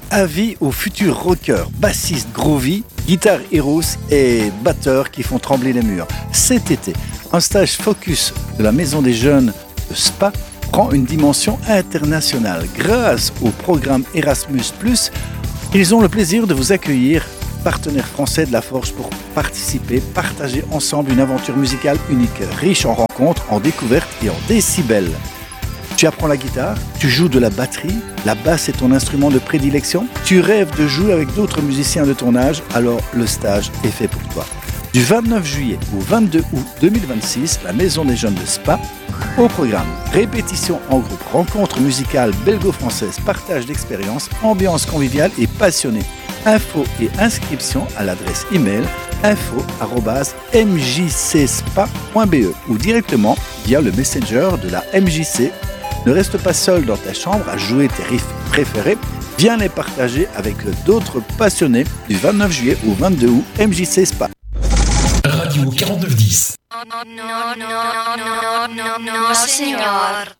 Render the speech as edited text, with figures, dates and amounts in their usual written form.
Avis aux futurs rockers, bassistes groovy, guitare heroes et batteurs qui font trembler les murs. Cet été, un stage focus de la Maison des Jeunes de Spa prend une dimension internationale. Grâce au programme Erasmus+, ils ont le plaisir de vous accueillir, partenaires français de la Forge, pour participer, partager ensemble une aventure musicale unique, riche en rencontres, en découvertes et en décibels. Tu apprends la guitare, tu joues de la batterie, la basse est ton instrument de prédilection, tu rêves de jouer avec d'autres musiciens de ton âge, alors le stage est fait pour toi. Du 29 juillet au 22 août 2026, la Maison des Jeunes de Spa, au programme répétition en groupe, rencontres musicales belgo-françaises, partage d'expériences, ambiance conviviale et passionnée. Infos et inscriptions à l'adresse email info@mjcspa.be ou directement via le messenger de la MJC. Ne reste pas seul dans ta chambre à jouer tes riffs préférés. Viens les partager avec d'autres passionnés du 29 juillet au 22 août, MJC Spa. Radio 4910. No, señor.